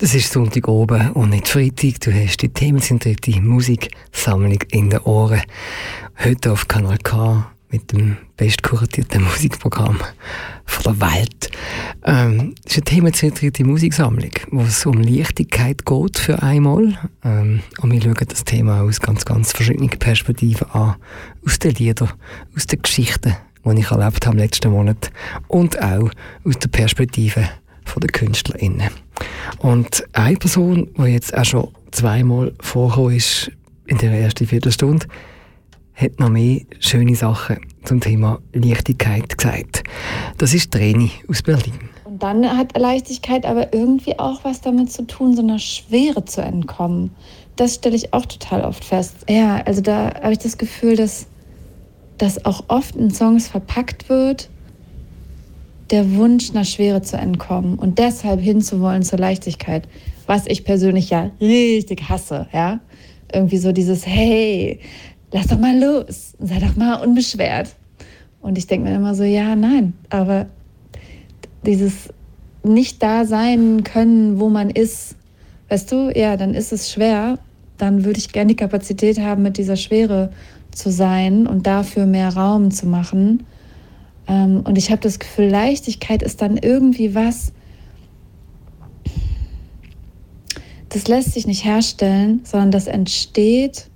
Es ist Sonntag oben und nicht Freitag. Du hast die themenzentrierte Musiksammlung in den Ohren. Heute auf Kanal K mit dem bestkuratierten Musikprogramm von der Welt. Es ist eine themenzentrierte Musiksammlung, wo es um Leichtigkeit geht für einmal. Und wir schauen das Thema aus ganz verschiedenen Perspektiven an. Aus den Liedern, aus den Geschichten, die ich erlebt habe im letzten Monat. Und auch aus der Perspektive von den KünstlerInnen. Und eine Person, die jetzt auch schon zweimal vorgekommen ist in der ersten Viertelstunde, hat noch mehr schöne Sachen zum Thema Leichtigkeit gesagt. Das ist Reni aus Berlin. Und dann hat Leichtigkeit aber irgendwie auch was damit zu tun, so einer Schwere zu entkommen. Das stelle ich auch total oft fest. Ja, also da habe ich das Gefühl, dass das auch oft in Songs verpackt wird, der Wunsch, einer Schwere zu entkommen und deshalb hinzuwollen zur Leichtigkeit, was ich persönlich ja richtig hasse, ja. Irgendwie so dieses, hey, lass doch mal los, sei doch mal unbeschwert. Und ich denke mir immer so, ja, nein, aber dieses nicht da sein können, wo man ist, weißt du, ja, dann ist es schwer, dann würde ich gerne die Kapazität haben, mit dieser Schwere zu sein und dafür mehr Raum zu machen. Und ich habe das Gefühl, Leichtigkeit ist dann irgendwie was, das lässt sich nicht herstellen, sondern das entsteht,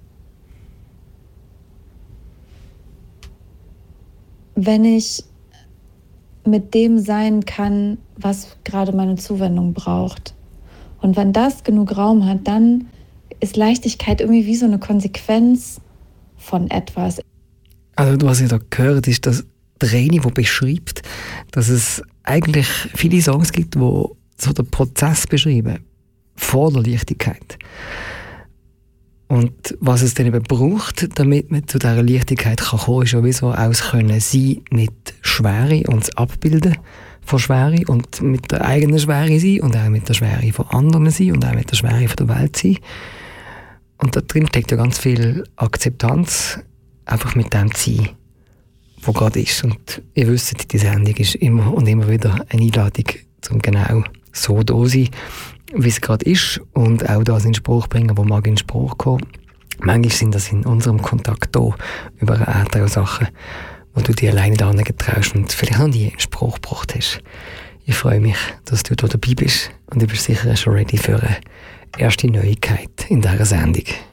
wenn ich mit dem sein kann, was gerade meine Zuwendung braucht. Und wenn das genug Raum hat, dann ist Leichtigkeit irgendwie wie so eine Konsequenz von etwas. Also was ihr da gehört, ist, dass Reni, die beschreibt, dass es eigentlich viele Songs gibt, die so den Prozess beschreiben, vor der Leichtigkeit. Und was es dann eben braucht, damit man zu dieser Leichtigkeit kommen kann, ist sowieso aus können sein mit Schwere und das Abbilden von Schwere und mit der eigenen Schwere sein und auch mit der Schwere von anderen sein und auch mit der Schwere von der Welt sein. Und da drin steckt ja ganz viel Akzeptanz, einfach mit dem zu sein, was gerade ist. Und ihr wisst, die Sendung ist immer und immer wieder eine Einladung, um genau so da zu sein, wie es gerade ist und auch das in Spruch bringen, wo mag in Spruch kommen. Manchmal sind das in unserem Kontakt da über andere Sachen, wo du dir alleine da nicht traust und vielleicht noch nie in Spruch gebracht hast. Ich freue mich, dass du da dabei bist und du bist sicher schon ready für eine erste Neuigkeit in dieser Sendung.